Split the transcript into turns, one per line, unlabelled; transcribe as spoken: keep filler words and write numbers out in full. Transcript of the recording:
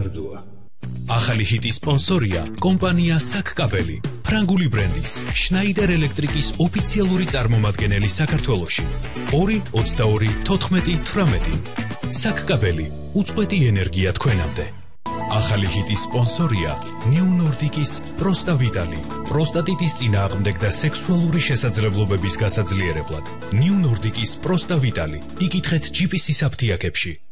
ნარდუა.
ახალი ჰიტის სპონსორია კომპანია საკკაბელი, ფრანგული ბრენდის შნაიდერ ელექტრიკის ოფიციალური წარმომადგენელი საქართველოში. ორი ოცდაორი თოთხმეტი თვრამეტი. საკკაბელი, უწყვეტი ენერგია თქვენამდე. ახალი ჰიტის სპონსორია ნიუ ნორდიკის პროსტავიტალი, პროსტატიტის წინააღმდეგ და სექსუალური შესაძლებლობების გასაძლიერებლად. ნიუ ნორდიკის პროსტავიტალი, იკითხეთ ჯი პი სის აფთიაქებში.